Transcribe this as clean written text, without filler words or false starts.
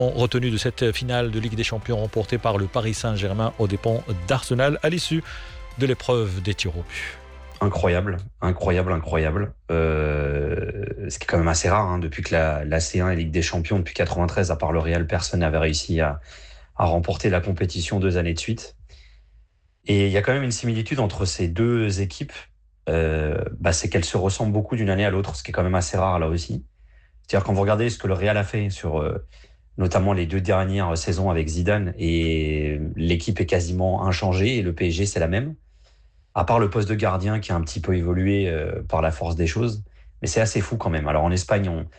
retenu de cette finale de Ligue des Champions remportée par le Paris Saint-Germain aux dépens d'Arsenal à l'issue de l'épreuve des tirs au but? Incroyable, incroyable, incroyable. Ce qui est quand même assez rare, hein, depuis que la C1 et Ligue des Champions, depuis 93, à part le Real, personne n'avait réussi à remporter la compétition 2 années de suite. Et il y a quand même une similitude entre ces deux équipes, c'est qu'elles se ressemblent beaucoup d'une année à l'autre, ce qui est quand même assez rare là aussi. C'est-à-dire quand vous regardez ce que le Real a fait sur notamment les 2 dernières saisons avec Zidane, et l'équipe est quasiment inchangée et le PSG c'est la même, à part le poste de gardien qui a un petit peu évolué par la force des choses. Mais c'est assez fou quand même. Alors en Espagne,